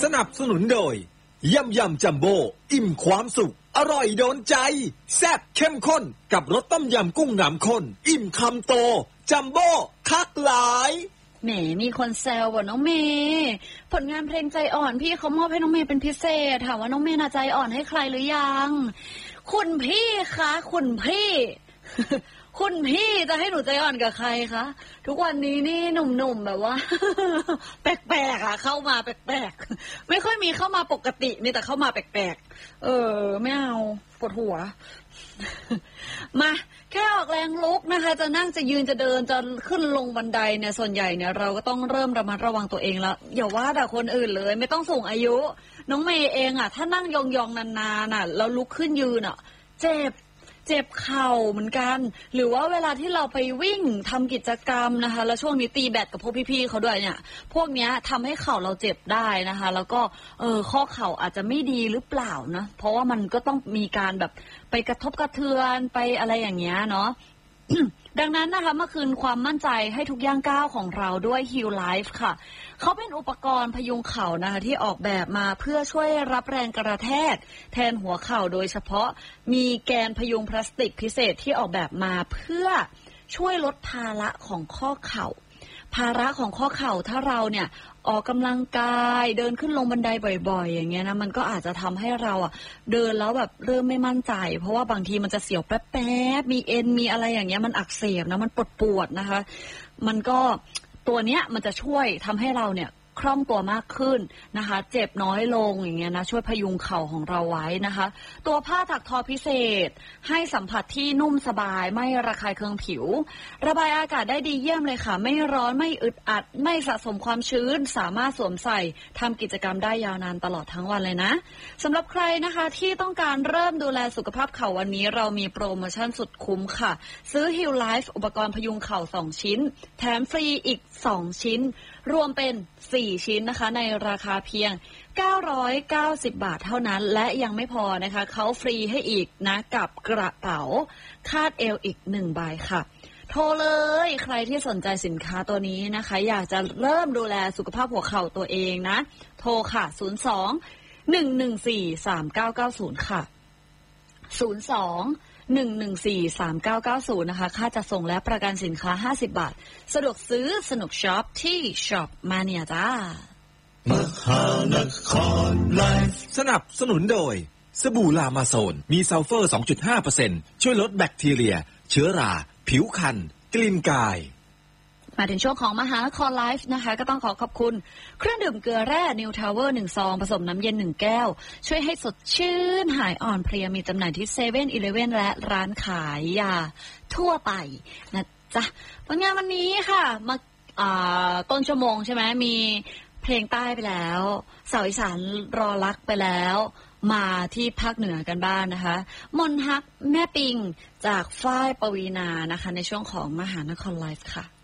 สนับสนุนโดยยำจัมโบ้อิ่มความสุขอร่อยโดนใจแซ่บเข้มข้นกับรสต้มยำกุ้งน้ำข้นอิ่มคำโตจัมโบ้คักหลายแหมมีคนแซวว่าน้องเมย์ผลงานเพลงใจอ่อนพี่เขามอบให้น้องเมย์เป็นพิเศษถามว่าน้องเมย์น่ะใจอ่อนให้ใครหรือยังคุณพี่คะคุณพี่ คุณพี่จะให้หนูใจอ่อนกับใครคะทุกวันนี้นี่หนุ่มๆแบบว่า แปลกๆอ่ะเข้ามาแปลกๆไม่ค่อยมีเข้ามาปกติมีแต่เข้ามาแปลกๆไม่เอาปวดหัว มาแค่ออกแรงลุกนะคะจะนั่งจะยืนจะเดินจะขึ้นลงบันไดเนี่ยส่วนใหญ่เนี่ยเราก็ต้องเริ่มระมัดระวังตัวเองแล้วอย่าว่าแต่คนอื่นเลยไม่ต้องสูงอายุน้องเมย์เองอ่ะถ้านั่งยองๆนานๆน่ะแล้วลุกขึ้นยืนอ่ะเจ็บเข่าเหมือนกันหรือว่าเวลาที่เราไปวิ่งทำกิจกรรมนะคะแล้วช่วงนี้ตีแบดกับพวกพี่ๆเขาด้วยเนี่ยพวกเนี้ยทำให้เข่าเราเจ็บได้นะคะแล้วก็ข้อเข่าอาจจะไม่ดีหรือเปล่านะเพราะว่ามันก็ต้องมีการแบบไปกระทบกระเทือนไปอะไรอย่างเงี้ยเนาะ ดังนั้นนะคะเมื่อคืนความมั่นใจให้ทุกย่างก้าวของเราด้วย Heal Life ค่ะเขาเป็นอุปกรณ์พยุงเข่านะคะที่ออกแบบมาเพื่อช่วยรับแรงกระแทกแทนหัวเข่าโดยเฉพาะมีแกนพยุงพลาสติกพิเศษที่ออกแบบมาเพื่อช่วยลดภาระของข้อเข่าภาระของข้อเข่าถ้าเราเนี่ยออกกำลังกายเดินขึ้นลงบันไดบ่อยๆอย่างเงี้ยนะมันก็อาจจะทำให้เราเดินแล้วแบบเริ่มไม่มั่นใจเพราะว่าบางทีมันจะเสียวแป๊บๆมีเอ็นมีอะไรอย่างเงี้ยมันอักเสบนะมันปวดนะคะมันก็ตัวเนี้ยมันจะช่วยทำให้เราเนี่ยคล่องตัวมากขึ้นนะคะเจ็บน้อยลงอย่างเงี้ยนะช่วยพยุงเข่าของเราไว้นะคะตัวผ้าถักทอพิเศษให้สัมผัสที่นุ่มสบายไม่ระคายเคืองผิวระบายอากาศได้ดีเยี่ยมเลยค่ะไม่ร้อนไม่อึดอัดไม่สะสมความชื้นสามารถสวมใส่ทำกิจกรรมได้ยาวนานตลอดทั้งวันเลยนะสำหรับใครนะคะที่ต้องการเริ่มดูแลสุขภาพเข่าวันนี้เรามีโปรโมชั่นสุดคุ้มค่ะซื้อ Heal Life อุปกรณ์พยุงเข่า2ชิ้นแถมฟรีอีก2ชิ้นรวมเป็น4ชิ้นนะคะในราคาเพียง990 บาทเท่านั้นและยังไม่พอนะคะเขาฟรีให้อีกนะกับกระเป๋าคาดเอวอีก1ใบค่ะโทรเลยใครที่สนใจสินค้าตัวนี้นะคะอยากจะเริ่มดูแลสุขภาพหัวเข่าตัวเองนะโทรค่ะ02-114-3990ค่ะ02-114-3990นะคะค่าจะส่งและประกันสินค้า50 บาทสะดวกซื้อสนุกช็อปที่ช็อปมาเนียจ้ามหานครไลฟ์สนับสนุนโดยสบู่ลามาโซนมีซัลเฟอร์ 2.5% ช่วยลดแบคทีเรียเชื้อราผิวคันกลิ่นกายมาถึงช่วงของมหานครไลฟ์นะคะก็ต้องขอขอบคุณเครื่องดื่มเกลือแร่นิวทาวเวอร์1ซองผสมน้ำเย็น1แก้วช่วยให้สดชื่นหายอ่อนเพลียมีจำหน่ายที่เซเว่นอีเลฟเว่นและร้านขายยาทั่วไปนะจ๊ะผลงานวันนี้ค่ะมาต้นชั่วโมงใช่ไหมมีเพลงใต้ไปแล้วสาวอีสานรอรักไปแล้วมาที่ภาคเหนือกันบ้าง นะคะมนฮักแม่ปิงจากฝ้ายปวีนานะคะในช่วงของมหานครไลฟ์ค่ะ